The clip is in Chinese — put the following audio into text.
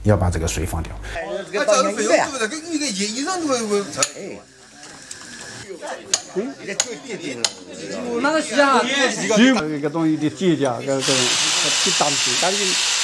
要把这个水放掉。 这个费用对不对？跟一个亿以上都会。 那个是啊， 这个东西的结痂，这个去当心干净。